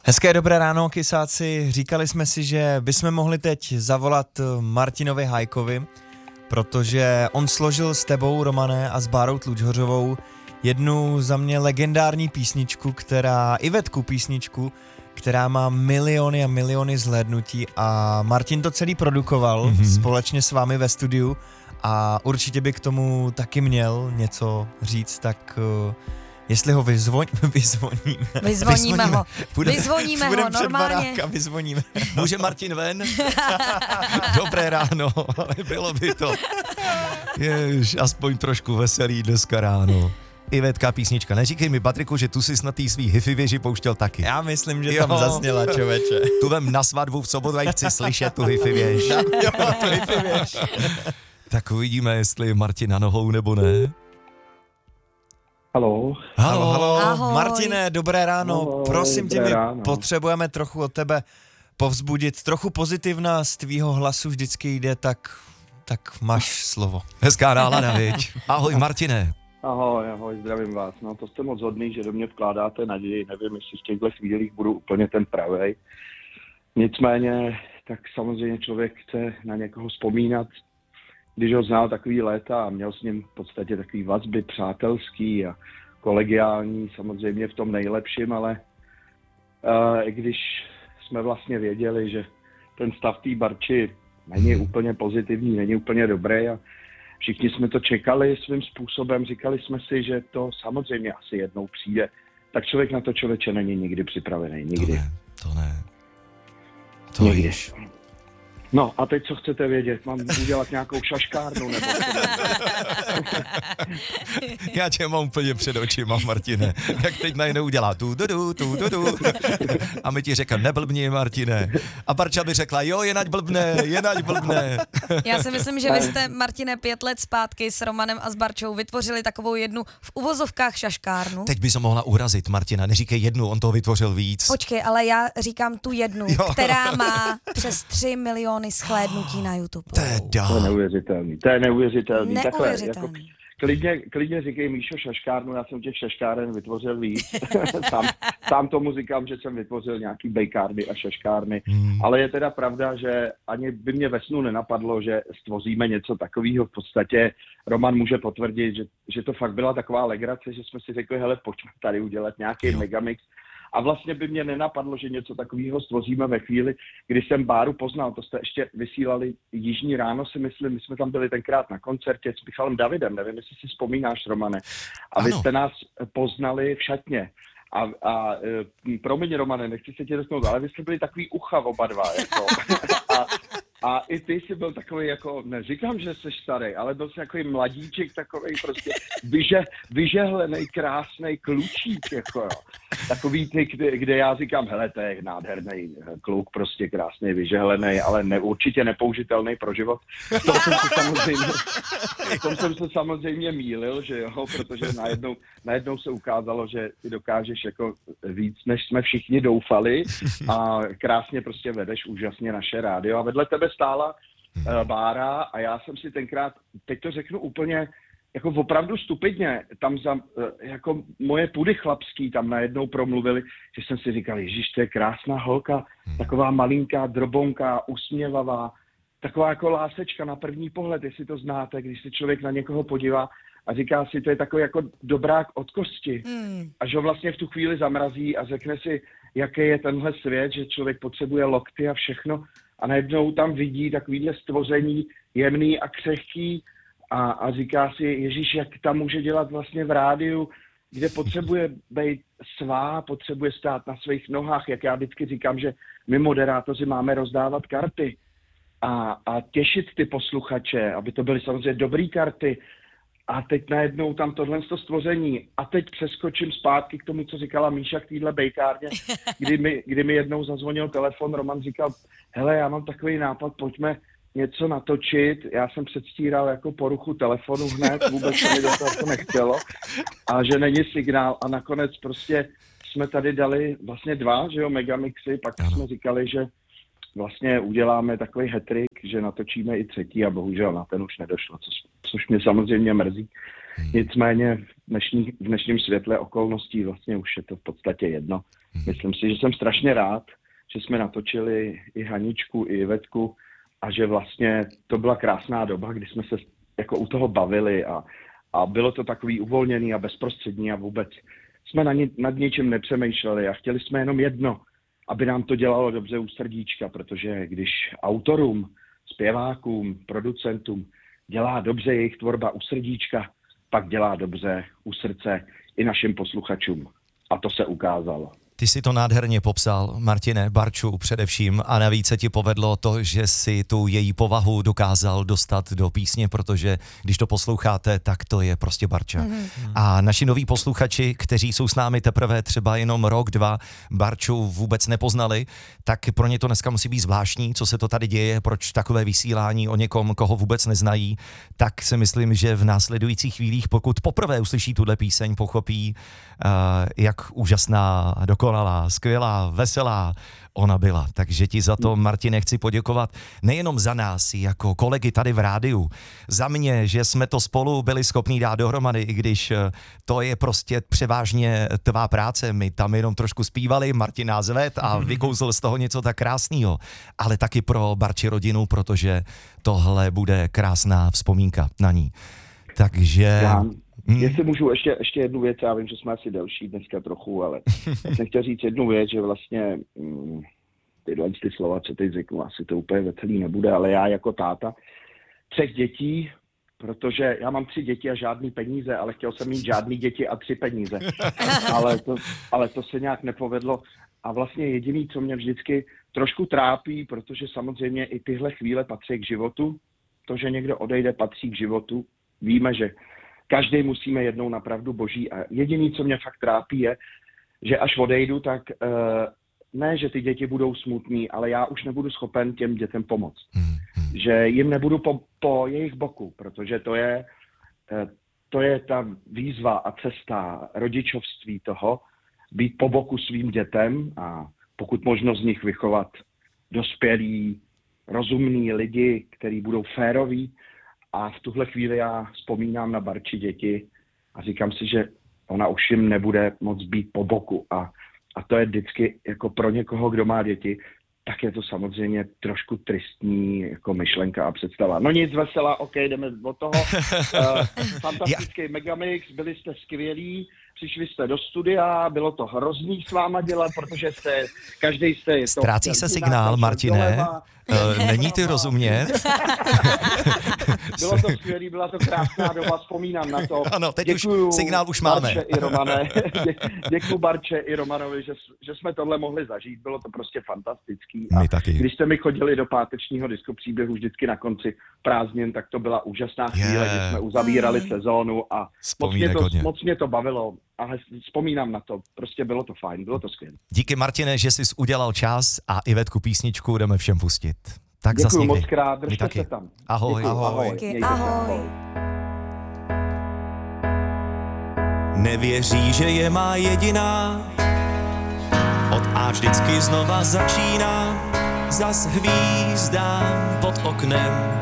Hezké dobré ráno, kysáci. Říkali jsme si, že bychom mohli teď zavolat Martinovi Hajkovi, protože on složil s tebou, Romane, a s Bárou Tlučhořovou jednu za mě legendární písničku, Ivetku písničku, která má miliony a miliony zhlédnutí, a Martin to celý produkoval společně s vámi ve studiu a určitě by k tomu taky měl něco říct, tak jestli ho vyzvoníme ho. Vyzvoníme ho, normálně. Vyzvoníme. Může Martin ven? Dobré ráno, ale bylo by to. Jež, aspoň trošku veselý dneska ráno. Ivetka písnička. Neříkej mi, Patriku, že tu jsi na té svý hifi věži pouštěl taky. Já myslím, že tam zazněla, člověče. Tu vem na svatbu v sobotu a chci slyšet tu hifi věž. Jo, tu hifi věž. Tak uvidíme, jestli Martin na nohou nebo ne. Haló. Ahoj. Martine, dobré ráno. Ahoj, prosím tě, my ráno. potřebujeme trochu od tebe povzbudit. Trochu pozitivna z tvýho hlasu vždycky jde, tak máš slovo. Hezká nálada, viď? Ahoj, Martine. Ahoj, zdravím vás. No to jste moc hodný, že do mě vkládáte naději. Nevím, jestli v těchto chvílích budu úplně ten pravej. Nicméně, tak samozřejmě člověk chce na někoho vzpomínat, když ho znal takový léta a měl s ním v podstatě takový vazby přátelský a kolegiální, samozřejmě v tom nejlepším, ale i když jsme vlastně věděli, že ten stav té Barči není úplně pozitivní, není úplně dobrý a všichni jsme to čekali svým způsobem, říkali jsme si, že to samozřejmě asi jednou přijde, tak člověk na to, člověče, není nikdy připravený, nikdy. To ne. Víš. No a teď co chcete vědět? Mám udělat nějakou šaškárnu nebo Já tě mám úplně před očima, Martine. Jak teď najednou udělá tu. A my ti řekneme, neblbni, Martine. A Barča by řekla, jo, je nať blbne. Já si myslím, že vy jste, Martine, 5 let zpátky s Romanem a s Barčou vytvořili takovou jednu v uvozovkách šaškárnu. Teď by se mohla urazit, Martina, neříkej jednu, on toho vytvořil víc. Počkej, ale já říkám tu jednu, která má přes 3 miliony shlédnutí na YouTube. To je neuvěřitelný. Takhle, jako, Neuvěřitelný. klidně říkej, Míšo, šaškárnu, já jsem těch šaškáren vytvořil víc. sám tomu říkám, že jsem vytvořil nějaký bejkárny a šaškárny, ale je teda pravda, že ani by mě ve snu nenapadlo, že stvoříme něco takového. V podstatě Roman může potvrdit, že to fakt byla taková legrace, že jsme si řekli, hele, pojďme tady udělat nějaký megamix. A vlastně by mě nenapadlo, že něco takového stvoříme ve chvíli, kdy jsem Báru poznal. To jste ještě vysílali Jižní ráno, si myslím. My jsme tam byli tenkrát na koncertě s Michalem Davidem. Nevím, jestli si vzpomínáš, Romane. A vy jste nás poznali v šatně. A promiň, Romane, nechci se tě dotknout, ale vy jste byli takový ucha oba dva. Jako. A i ty jsi byl takový, jako, neříkám, že jsi starý, ale byl jsi takový mladíček, takový prostě vyžehlený, krásný klučík, jako jo. Takový ty, kde já říkám, hele, to je nádherný kluk, prostě krásný, vyžehlený, ale určitě nepoužitelný pro život. V tom jsem se samozřejmě mýlil, že jo, protože najednou se ukázalo, že ty dokážeš jako víc, než jsme všichni doufali a krásně prostě vedeš úžasně naše rádio a vedle tebe stála Bára a já jsem si tenkrát, teď to řeknu úplně jako opravdu stupidně, tam jako moje pudy chlapský tam najednou promluvili, že jsem si říkal, ježiš, to je krásná holka, taková malinká, drobonká, usměvavá, taková jako lásečka na první pohled, jestli to znáte, když se člověk na někoho podívá a říká si, to je takový jako dobrák od kosti. A že ho vlastně v tu chvíli zamrazí a řekne si, jaký je tenhle svět, že člověk potřebuje lokty a všechno a najednou tam vidí takovýhle stvoření jemný a křehký a říká si, ježíš, jak tam může dělat vlastně v rádiu, kde potřebuje být potřebuje stát na svých nohách, jak já vždycky říkám, že my moderátoři máme rozdávat karty a těšit ty posluchače, aby to byly samozřejmě dobrý karty. A teď najednou tam tohle stvoření. A teď přeskočím zpátky k tomu, co říkala Míša k téhle bejkárně, kdy mi jednou zazvonil telefon, Roman říkal, hele, já mám takový nápad, pojďme něco natočit. Já jsem předstíral jako poruchu telefonu hned, vůbec se mi do toho nechtělo. A že není signál. A nakonec prostě jsme tady dali vlastně 2, že jo, megamixy, pak jsme říkali, že vlastně uděláme takový hat-trick, že natočíme i 3. a bohužel na ten už nedošlo, což mě samozřejmě mrzí. Nicméně v dnešním světle okolností vlastně už je to v podstatě jedno. Myslím si, že jsem strašně rád, že jsme natočili i Haničku, i Ivetku a že vlastně to byla krásná doba, kdy jsme se jako u toho bavili a bylo to takový uvolněný a bezprostřední a vůbec jsme nad něčím nepřemýšleli a chtěli jsme jenom jedno, aby nám to dělalo dobře u srdíčka, protože když autorům, zpěvákům, producentům dělá dobře jejich tvorba u srdíčka, pak dělá dobře u srdce i našim posluchačům. A to se ukázalo. Ty si to nádherně popsal, Martine, Barču především, a navíc se ti povedlo to, že si tu její povahu dokázal dostat do písně, protože když to posloucháte, tak to je prostě Barča. A naši noví posluchači, kteří jsou s námi teprve třeba jenom rok, 2, Barču vůbec nepoznali, tak pro ně to dneska musí být zvláštní, co se to tady děje, proč takové vysílání o někom, koho vůbec neznají, tak si myslím, že v následujících chvílích, pokud poprvé uslyší tuhle píseň, pochopí, jak úžasná, dokonalá, skvělá, veselá ona byla. Takže ti za to, Martine, chci poděkovat nejenom za nás, jako kolegy tady v rádiu, za mě, že jsme to spolu byli schopní dát dohromady, i když to je prostě převážně tvá práce. My tam jenom trošku zpívali, Martin nás ved a vykouzl z toho něco tak krásného, ale taky pro Barči rodinu, protože tohle bude krásná vzpomínka na ní. Takže... Jestli můžu ještě jednu věc, já vím, že jsme asi delší dneska trochu, ale já jsem chtěl říct jednu věc, že vlastně tyhle ty slova, co teď řeknu, asi to úplně veselý nebude, ale já jako táta 3 dětí, protože já mám 3 děti a žádný peníze, ale chtěl jsem mít žádný děti a 3 peníze. Ale to se nějak nepovedlo. A vlastně jediný, co mě vždycky trošku trápí, protože samozřejmě i tyhle chvíle patří k životu, to, že někdo odejde, patří k životu, víme, že každý musíme jednou na pravdu boží a jediný, co mě fakt trápí, je, že až odejdu, tak ne, že ty děti budou smutný, ale já už nebudu schopen těm dětem pomoct. Že jim nebudu po jejich boku, protože to je ta výzva a cesta rodičovství toho, být po boku svým dětem a pokud možno z nich vychovat dospělí, rozumní lidi, kteří budou féroví. A v tuhle chvíli já vzpomínám na Barči děti a říkám si, že ona už jim nebude moc být po boku. A to je vždycky jako pro někoho, kdo má děti, tak je to samozřejmě trošku tristní jako myšlenka a představa. No nic, veselá, ok, jdeme od toho. Fantastický Megamix, byli jste skvělí, přišli jste do studia, bylo to hrozný s váma dělat, protože každý jste... Ztrácí se signál, Martine, není ty rozumět. Bylo to skvělý, byla to krásná doba, vzpomínám na to. Ano, teď děkuju, signál už máme. Barče i Romane, děkuju Barče i Romanovi, že jsme tohle mohli zažít, bylo to prostě fantastický. My taky. Když jste mi chodili do pátečního diskopříběhu vždycky na konci prázdnin, tak to byla úžasná chvíle, že jsme uzavírali sezónu a moc mě to bavilo. Ale vzpomínám na to, prostě bylo to fajn, bylo to skvělé. Díky, Martine, že jsi udělal čas a Ivetku písničku jdeme všem pustit. Tak děkuju moc krát, držte se tam. Ahoj. Děkuju, ahoj. Ahoj. Nevěří, že je má jediná, od A vždycky znova začíná, zas hvízdám pod oknem.